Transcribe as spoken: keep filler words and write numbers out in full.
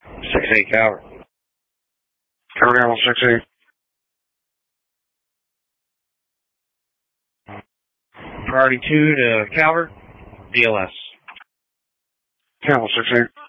six eight Calvert. Calvert Animal six eight. Priority two to Calvert, D L S. Animal six eight.